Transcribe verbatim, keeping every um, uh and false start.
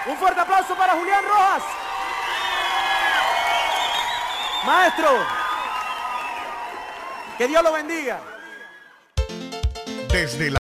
Un fuerte aplauso para Julián Rojas. Maestro, que Dios lo bendiga. Desde la